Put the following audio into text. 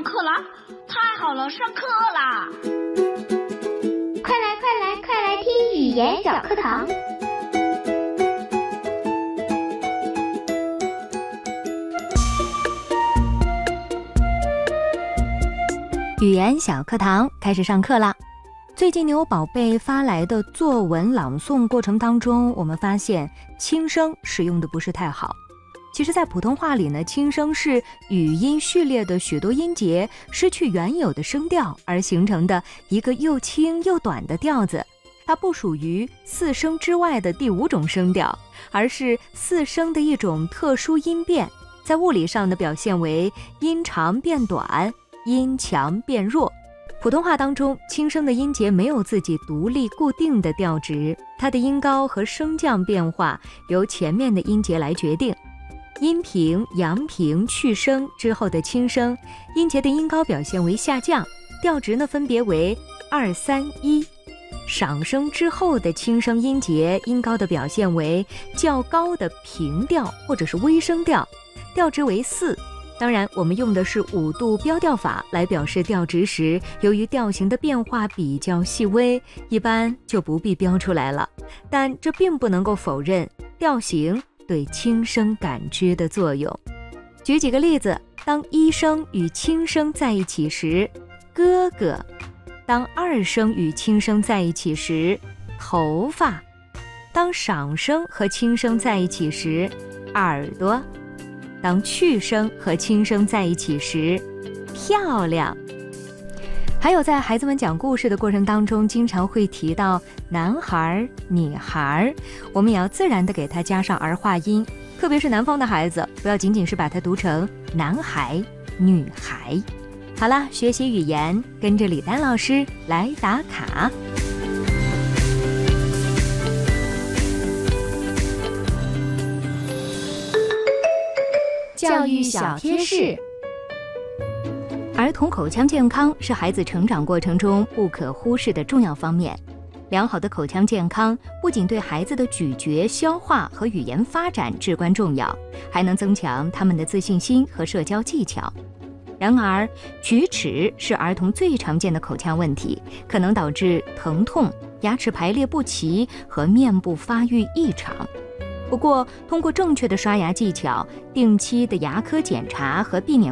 上课啦！太好了，上课啦！ 快来快来快来听语言小课堂！ 语言小课堂开始上课啦！最近牛宝贝发来的作文朗诵过程当中，我们发现轻声使用的不是太好。其实在普通话里呢，轻声是语音序列的许多音节失去原有的声调而形成的一个又轻又短的调子，它不属于四声之外的第五种声调，而是四声的一种特殊音变，在物理上的表现为音长变短，音强变弱。普通话当中，轻声的音节没有自己独立固定的调值，它的音高和升降变化由前面的音节来决定。阴平、阳平、去声之后的轻声，音节的音高表现为下降，调值呢分别为2、3、1。上声之后的轻声音节，音高的表现为较高的平调或者是微声调，调值为4。当然，我们用的是5度标调法来表示调值时，由于调型的变化比较细微，一般就不必标出来了。但这并不能够否认调型对轻声感知的作用。举几个例子，当一声与轻声在一起时，哥哥；当二声与轻声在一起时，头发；当上声和轻声在一起时，耳朵；当去声和轻声在一起时，漂亮。还有在孩子们讲故事的过程当中，经常会提到男孩、女孩，我们也要自然地给它加上儿化音，特别是南方的孩子，不要仅仅是把它读成男孩、女孩。好啦，学习语言，跟着李丹老师来打卡。 教育小贴士。儿童口腔健康是孩子成长过程中不可忽视的重要方面。良好的口腔健康不仅对孩子的咀嚼、消化和语言发展至关重要，还能增强他们的自信心和社交技巧。然而，龋齿是儿童最常见的口腔问题，可能导致疼痛、牙齿排列不齐和面部发育异常。不过，通过正确的刷牙技巧、定期的牙科检查和避免